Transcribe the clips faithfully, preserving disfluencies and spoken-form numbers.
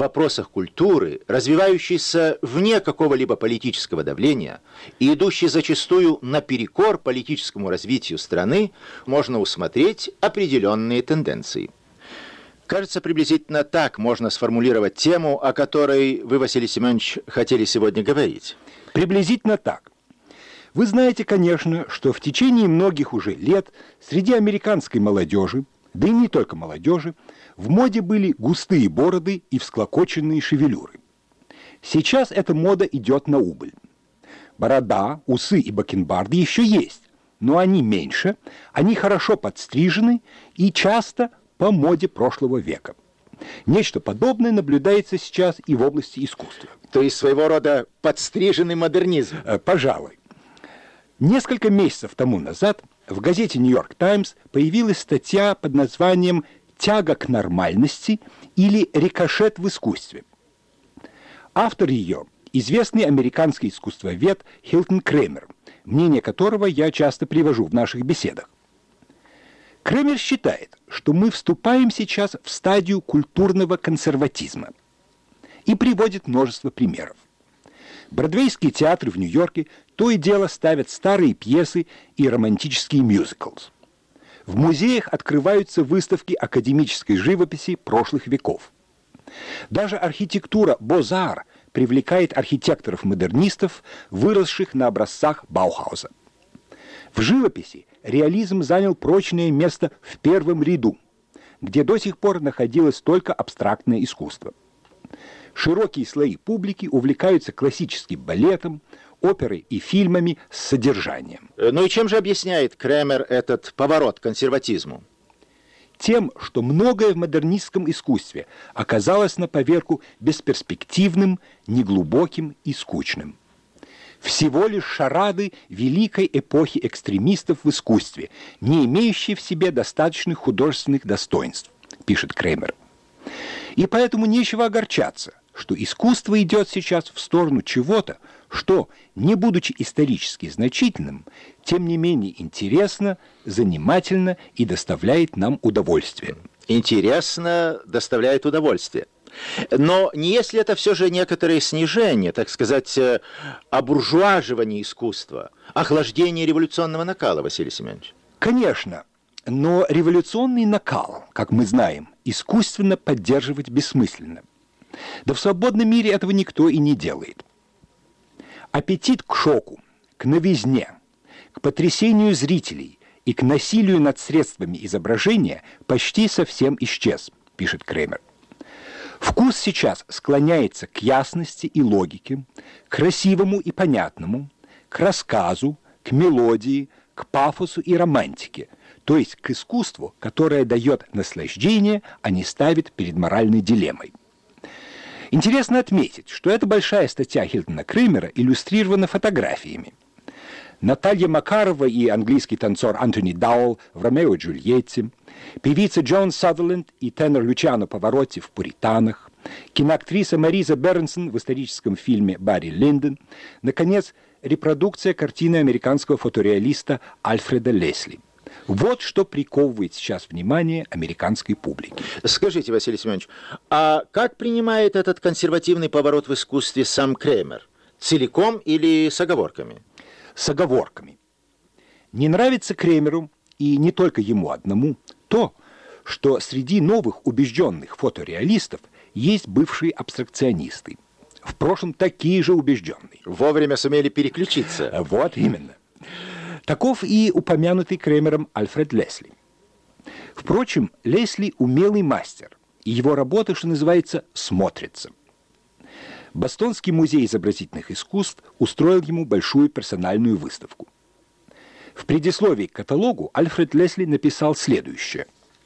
вопросах культуры, развивающийся вне какого-либо политического давления и идущий зачастую наперекор политическому развитию страны, можно усмотреть определенные тенденции. Кажется, приблизительно так можно сформулировать тему, о которой вы, Василий Семенович, хотели сегодня говорить. Приблизительно так. Вы знаете, конечно, что в течение многих уже лет среди американской молодежи, да и не только молодежи, в моде были густые бороды и всклокоченные шевелюры. Сейчас эта мода идет на убыль. Борода, усы и бакенбарды еще есть, но они меньше, они хорошо подстрижены и часто по моде прошлого века. Нечто подобное наблюдается сейчас и в области искусства. То есть своего рода подстриженный модернизм? Пожалуй. Несколько месяцев тому назад в газете «Нью-Йорк Таймс» появилась статья под названием «Тяга к нормальности» или «Рикошет в искусстве». Автор ее – известный американский искусствовед Хилтон Кремер, мнение которого я часто привожу в наших беседах. Кремер считает, что мы вступаем сейчас в стадию культурного консерватизма и приводит множество примеров. Бродвейские театры в Нью-Йорке то и дело ставят старые пьесы и романтические мюзиклы. В музеях открываются выставки академической живописи прошлых веков. Даже архитектура Бозар привлекает архитекторов-модернистов, выросших на образцах Баухауза. В живописи реализм занял прочное место в первом ряду, где до сих пор находилось только абстрактное искусство. Широкие слои публики увлекаются классическим балетом, оперой и фильмами с содержанием. Ну и чем же объясняет Кремер этот поворот к консерватизму? Тем, что многое в модернистском искусстве оказалось на поверку бесперспективным, неглубоким и скучным. Всего лишь шарады великой эпохи экстремистов в искусстве, не имеющие в себе достаточных художественных достоинств, пишет Кремер. И поэтому нечего огорчаться, что искусство идет сейчас в сторону чего-то, что, не будучи исторически значительным, тем не менее интересно, занимательно и доставляет нам удовольствие. Интересно, доставляет удовольствие. Но не есть ли это все же некоторое снижение, так сказать, обуржуаживание искусства, охлаждение революционного накала, Василий Семенович? Конечно, но революционный накал, как мы знаем, искусственно поддерживать бессмысленно. Да в свободном мире этого никто и не делает. Аппетит к шоку, к новизне, к потрясению зрителей и к насилию над средствами изображения почти совсем исчез, пишет Кремер. Вкус сейчас склоняется к ясности и логике, к красивому и понятному, к рассказу, к мелодии, к пафосу и романтике, то есть к искусству, которое дает наслаждение, а не ставит перед моральной дилеммой. Интересно отметить, что эта большая статья Хилтона Кремера иллюстрирована фотографиями. Наталья Макарова и английский танцор Антони Дауэлл в «Ромео и Джульетте», певица Джон Сазерленд и тенор Лючано Паваротти в «Пуританах», киноактриса Мариза Бернсон в историческом фильме «Барри Линдон», наконец, репродукция картины американского фотореалиста Альфреда Лесли. Вот что приковывает сейчас внимание американской публики. Скажите, Василий Семенович, а как принимает этот консервативный поворот в искусстве сам Кремер? Целиком или с оговорками? С оговорками. Не нравится Кремеру, и не только ему одному, то, что среди новых убежденных фотореалистов есть бывшие абстракционисты. В прошлом такие же убежденные. Вовремя сумели переключиться. Вот именно. Таков и упомянутый Кремером Альфред Лесли. Впрочем, Лесли умелый мастер, и его работа, что называется, смотрится. Бостонский музей изобразительных искусств устроил ему большую персональную выставку. В предисловии к каталогу Альфред Лесли написал следующее.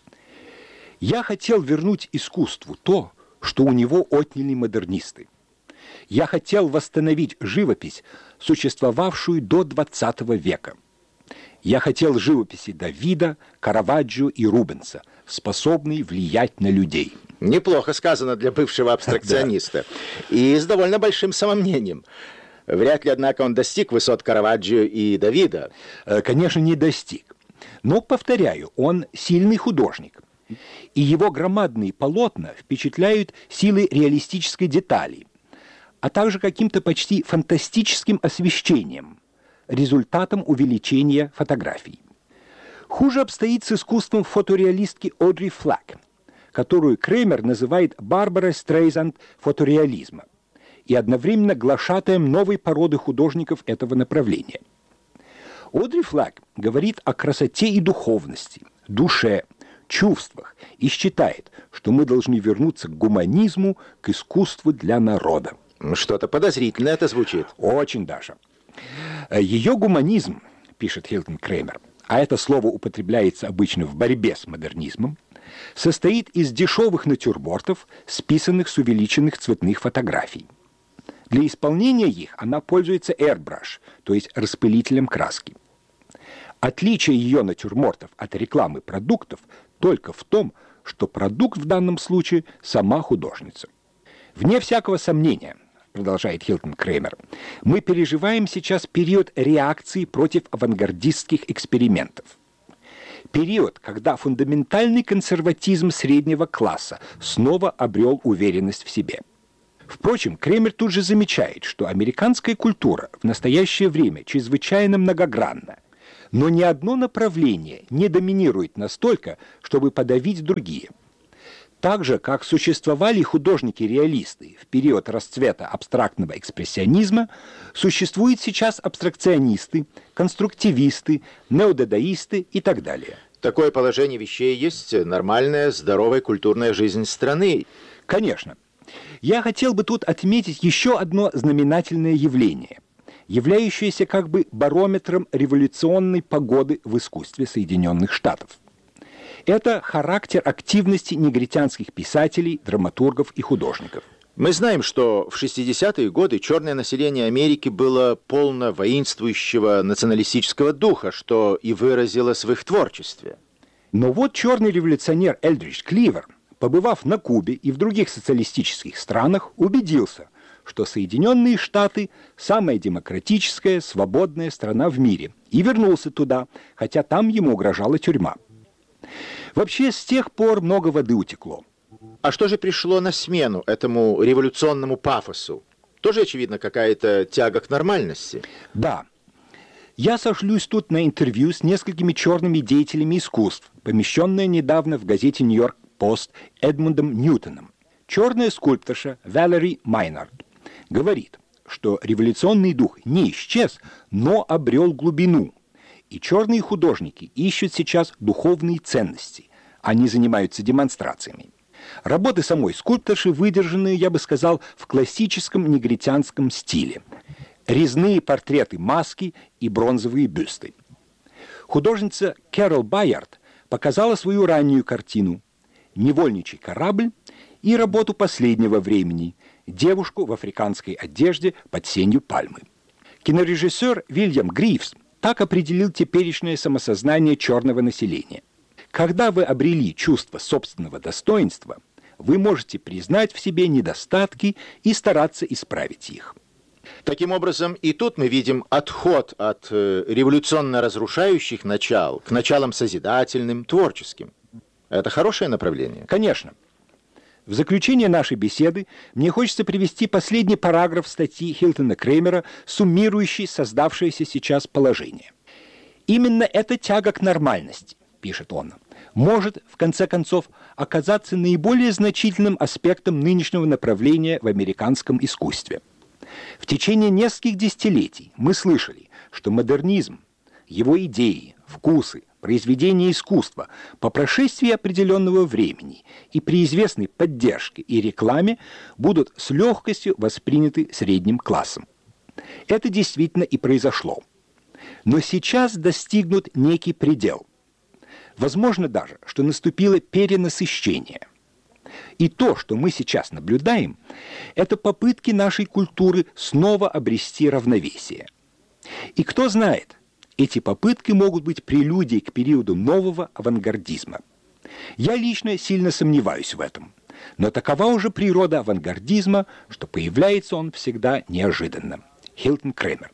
«Я хотел вернуть искусству то, что у него отняли модернисты. Я хотел восстановить живопись, существовавшую до двадцатого века. Я хотел живописи Давида, Караваджо и Рубенса, способной влиять на людей». Неплохо сказано для бывшего абстракциониста. И с довольно большим самомнением. Вряд ли, однако, он достиг высот Караваджо и Давида. Конечно, не достиг. Но, повторяю, он сильный художник. и его громадные полотна впечатляют силой реалистической детали, а также каким-то почти фантастическим освещением, результатом увеличения фотографий. Хуже обстоит с искусством фотореалистки Одри Флаг, которую Кремер называет Барбарой Стрейзанд фотореализма и одновременно глашатаем новой породы художников этого направления. Одри Флаг говорит о красоте и духовности, душе, чувствах и считает, что мы должны вернуться к гуманизму, к искусству для народа. Что-то подозрительно это звучит. Очень даже. Ее гуманизм, пишет Хилтон Кремер, а это слово употребляется обычно в борьбе с модернизмом, состоит из дешевых натюрмортов, списанных с увеличенных цветных фотографий. Для исполнения их она пользуется airbrush, то есть распылителем краски. Отличие ее натюрмортов от рекламы продуктов только в том, что продукт в данном случае сама художница. Вне всякого сомнения, продолжает Хилтон Кремер, мы переживаем сейчас период реакции против авангардистских экспериментов. Период, когда фундаментальный консерватизм среднего класса снова обрел уверенность в себе. Впрочем, Кремер тут же замечает, что американская культура в настоящее время чрезвычайно многогранна, но ни одно направление не доминирует настолько, чтобы подавить другие. Так же, как существовали художники-реалисты в период расцвета абстрактного экспрессионизма, существуют сейчас абстракционисты, конструктивисты, неодадаисты и так далее. Такое положение вещей есть нормальная, здоровая культурная жизнь страны. Конечно. Я хотел бы тут отметить еще одно знаменательное явление, являющееся как бы барометром революционной погоды в искусстве Соединенных Штатов. Это характер активности негритянских писателей, драматургов и художников. Мы знаем, что в шестидесятые годы черное население Америки было полно воинствующего националистического духа, что и выразилось в их творчестве. Но вот черный революционер Элдридж Кливер, побывав на Кубе и в других социалистических странах, убедился, что Соединенные Штаты – самая демократическая, свободная страна в мире, и вернулся туда, хотя там ему угрожала тюрьма. Вообще, с тех пор много воды утекло. А что же пришло на смену этому революционному пафосу? Тоже, очевидно, какая-то тяга к нормальности. Да. Я сошлюсь тут на интервью с несколькими черными деятелями искусств, помещенное недавно в газете «Нью-Йорк Пост» Эдмундом Ньютоном. Черная скульпторша Валери Майнард говорит, что революционный дух не исчез, но обрел глубину. И черные художники ищут сейчас духовные ценности. Они занимаются демонстрациями. Работы самой скульпторши выдержаны, я бы сказал, в классическом негритянском стиле. Резные портреты маски и бронзовые бюсты. Художница Кэрол Байард показала свою раннюю картину «Невольничий корабль» и работу последнего времени «Девушку в африканской одежде под сенью пальмы». Кинорежиссер Вильям Грифс так определил теперешнее самосознание черного населения. Когда вы обрели чувство собственного достоинства, вы можете признать в себе недостатки и стараться исправить их. Таким образом, и тут мы видим отход от э, революционно-разрушающих начал к началам созидательным, творческим. Это хорошее направление? Конечно. В заключение нашей беседы мне хочется привести последний параграф статьи Хилтона Кремера, суммирующий создавшееся сейчас положение. Именно эта тяга к нормальности, пишет он, может, в конце концов, оказаться наиболее значительным аспектом нынешнего направления в американском искусстве. В течение нескольких десятилетий мы слышали, что модернизм, его идеи, вкусы, произведения искусства по прошествии определенного времени и при известной поддержке и рекламе будут с легкостью восприняты средним классом. Это действительно и произошло. Но сейчас достигнут некий предел. Возможно даже, что наступило перенасыщение. И то, что мы сейчас наблюдаем, это попытки нашей культуры снова обрести равновесие. И кто знает, эти попытки могут быть прелюдией к периоду нового авангардизма. Я лично сильно сомневаюсь в этом. Но такова уже природа авангардизма, что появляется он всегда неожиданно. Хилтон Кремер.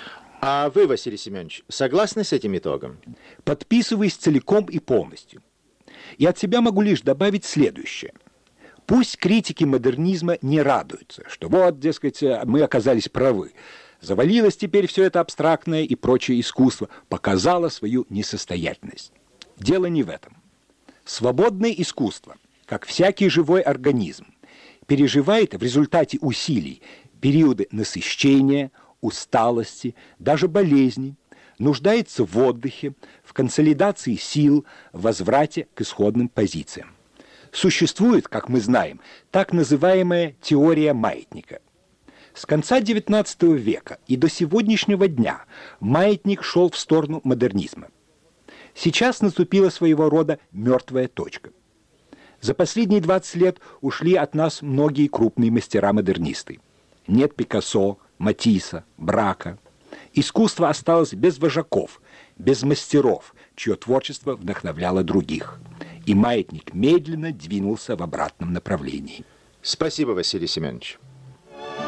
А вы, Василий Семенович, согласны с этим итогом? Подписываюсь целиком и полностью. И от себя могу лишь добавить следующее. Пусть критики модернизма не радуются, что вот, дескать, мы оказались правы. Завалилось теперь все это абстрактное и прочее искусство, показало свою несостоятельность. Дело не в этом. Свободное искусство, как всякий живой организм, переживает в результате усилий периоды насыщения, усталости, даже болезни, нуждается в отдыхе, в консолидации сил, в возврате к исходным позициям. Существует, как мы знаем, так называемая теория маятника. С конца девятнадцатого века и до сегодняшнего дня маятник шел в сторону модернизма. Сейчас наступила своего рода мертвая точка. За последние двадцать лет ушли от нас многие крупные мастера-модернисты. Нет Пикассо, Матисса, Брака. Искусство осталось без вожаков, без мастеров, чье творчество вдохновляло других. И маятник медленно двинулся в обратном направлении. Спасибо, Василий Семенович.